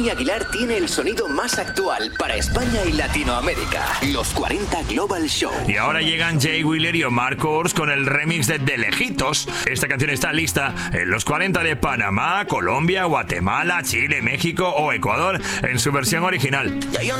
Tony Aguilar tiene el sonido más actual para España y Latinoamérica. Los 40 Global Show. Y ahora llegan Jay Wheeler y Omar Courtz con el remix de Lejitos. Esta canción está lista en los 40 de Panamá, Colombia, Guatemala, Chile, México o Ecuador en su versión original. Ya yo